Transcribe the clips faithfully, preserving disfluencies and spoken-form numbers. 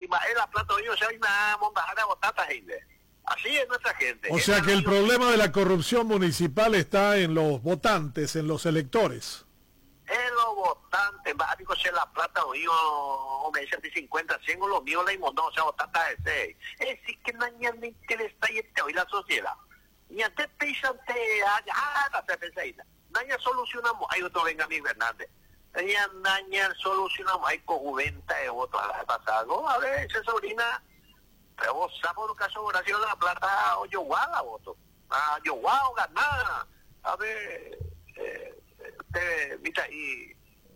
va la plata hoy, o sea, hay una montaja de botata, gente. Así es nuestra gente. O sea que el problema de la corrupción municipal está en los votantes, en los electores. En los votantes, va a coger la plata hoy, o me dicen cincuenta, cien, los míos la inmondó, o sea, botata ese. Es decir, que no me interesa y este hoy la sociedad. Ni antes pensante, ah, la cerveza ahí. Naña solucionamos, hay otro venga mi Fernández. Naña, naña solucionamos, hay con venta de votos a la pasada. A ver, esa sobrina, pero vos sabes por caso oración de la plata o yo la voto. Ah, yo o ganar. A ver, eh, eh, viste ahí.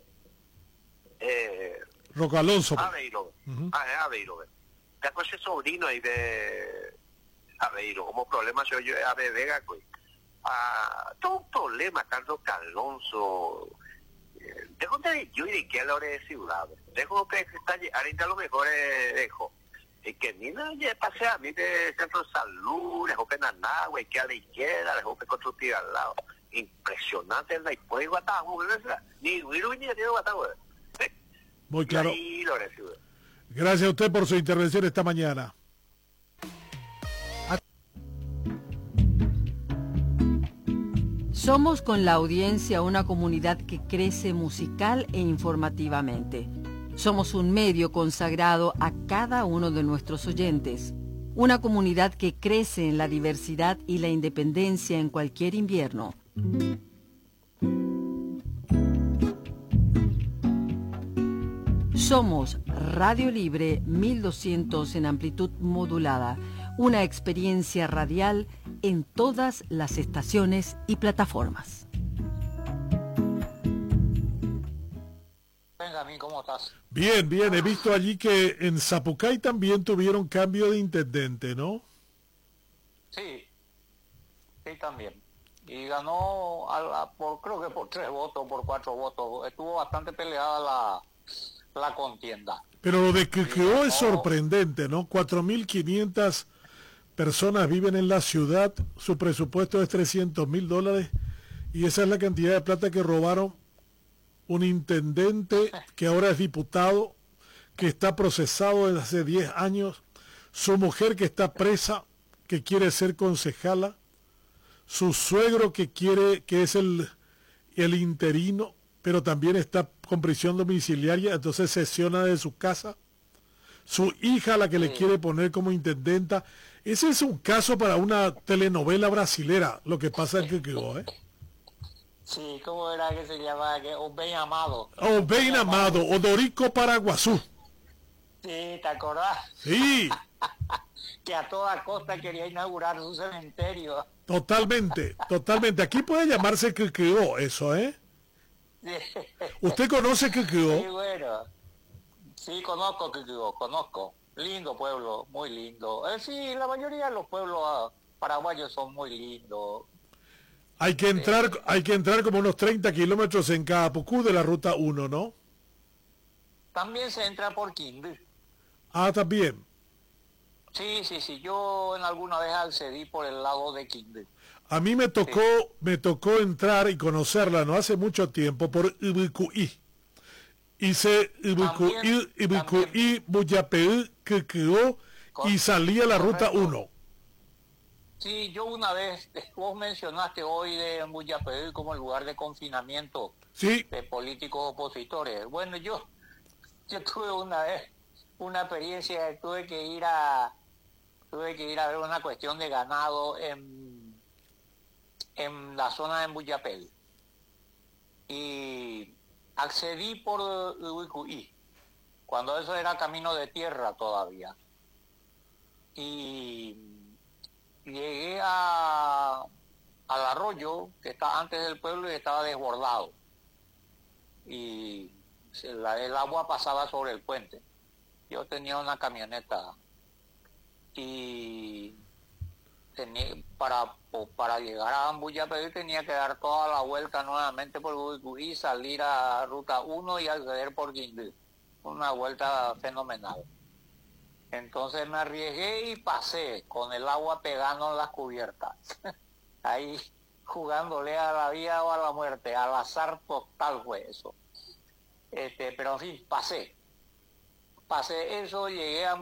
Eh, Roca Alonso. Aveiro. Uh-huh. Ah, es Aveiro. Ya con ese sobrino ahí de Aveiro, como problema soy yo, a Vega, pues. Ah, todo un problema, Carlos Alonso. Eh, dejo de yo y de que a la hora de ciudad. Dejo que está ahorita a lo mejor eh, dejo. Y que ni nadie pase a mí de centro de salud, dejo que nada, güey, que a la izquierda, dejo que construir al lado. Impresionante el después de Guatagú, ni Huiru ni de Guatagú. Muy claro. Gracias a usted por su intervención esta mañana. Somos con la audiencia una comunidad que crece musical e informativamente. Somos un medio consagrado a cada uno de nuestros oyentes. Una comunidad que crece en la diversidad y la independencia en cualquier invierno. Somos Radio Libre mil doscientos en amplitud modulada. Una experiencia radial en todas las estaciones y plataformas. Benjamín, ¿cómo estás? Bien, bien. He visto allí que en Zapucay también tuvieron cambio de intendente, ¿no? Sí, sí también. Y ganó, a la, por creo que por tres votos, por cuatro votos. Estuvo bastante peleada la, la contienda. Pero lo de que quedó es sorprendente, ¿no? cuatro mil quinientas personas viven en la ciudad, su presupuesto es trescientos mil dólares y esa es la cantidad de plata que robaron un intendente que ahora es diputado, que está procesado desde hace diez años, su mujer que está presa, que quiere ser concejala, su suegro que quiere, que es el, el interino, pero también está con prisión domiciliaria, entonces sesiona de su casa, su hija la que le quiere poner como intendenta. Ese es un caso para una telenovela brasilera, lo que pasa en Quequegó, ¿eh? Sí, ¿cómo era que se llamaba? Oben Amado. Oben Amado, Odorico Paraguazú. Sí, ¿te acordás? Sí. Que a toda costa quería inaugurar su cementerio. Totalmente, totalmente. Aquí puede llamarse Quequegó eso, ¿eh? Sí. ¿Usted conoce Quequegó? Sí, bueno. Sí, conozco Quequegó, conozco. Lindo pueblo, muy lindo. Eh, sí, la mayoría de los pueblos uh, paraguayos son muy lindos. Hay que entrar, eh, hay que entrar como unos treinta kilómetros en Caapucú de la ruta uno, ¿no? También se entra por Quindí. Ah, también. Sí, sí, sí. Yo en alguna vez accedí por el lado de Quindí. A mí me tocó, sí. me tocó entrar y conocerla no hace mucho tiempo por Ibicuí. Hice Ibicuí, Ibicuí, Buyapeú, Quequegó y salí a la ruta uno. Sí, yo una vez, vos mencionaste hoy de Buyapeú como lugar de confinamiento sí. de políticos opositores. Bueno, yo, yo tuve una vez una experiencia, tuve que ir a, tuve que ir a ver una cuestión de ganado en, en la zona de Buyapeú. Y accedí por Ibicuí, cuando eso era camino de tierra todavía. Y llegué a, al arroyo, que está antes del pueblo y estaba desbordado. Y la, el agua pasaba sobre el puente. Yo tenía una camioneta y tenía, para, para llegar a Buyapeú tenía que dar toda la vuelta nuevamente por Ibicuí, salir a ruta uno y acceder por Quindí. Una vuelta fenomenal. Entonces me arriesgué y pasé con el agua pegando en las cubiertas. Ahí jugándole a la vida o a la muerte, al azar total fue eso. Este, pero en fin, pasé. Pasé eso, llegué a